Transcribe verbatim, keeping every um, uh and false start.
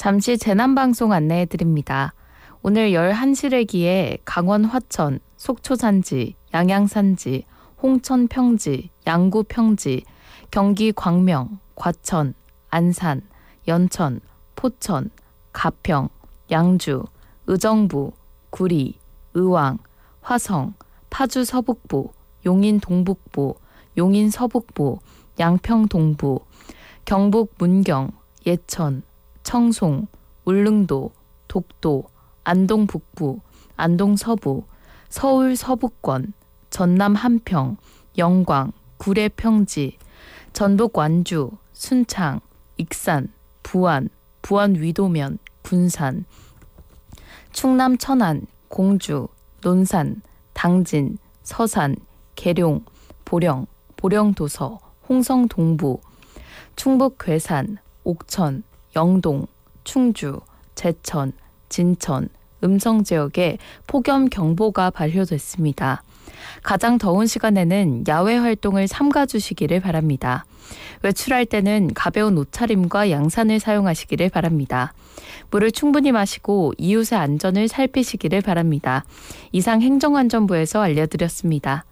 잠시 재난방송 안내해드립니다. 오늘 열한 시래기에 강원 화천, 속초산지, 양양산지, 홍천 평지, 양구 평지, 경기 광명, 과천, 안산, 연천, 포천, 가평, 양주, 의정부, 구리, 의왕, 화성, 파주 서북부, 용인 동북부, 용인 서북부, 양평 동부, 경북 문경, 예천, 청송, 울릉도, 독도, 안동 북부, 안동 서부, 서울 서북권, 전남 한평, 영광, 구례 평지, 전북 완주, 순창, 익산, 부안, 부안 위도면, 군산, 충남 천안, 공주, 논산, 당진, 서산, 계룡, 보령, 보령도서, 홍성 동부, 충북 괴산, 옥천, 영동, 충주, 제천, 진천, 음성 지역에 폭염경보가 발효됐습니다. 가장 더운 시간에는 야외 활동을 삼가주시기를 바랍니다. 외출할 때는 가벼운 옷차림과 양산을 사용하시기를 바랍니다. 물을 충분히 마시고 이웃의 안전을 살피시기를 바랍니다. 이상 행정안전부에서 알려드렸습니다.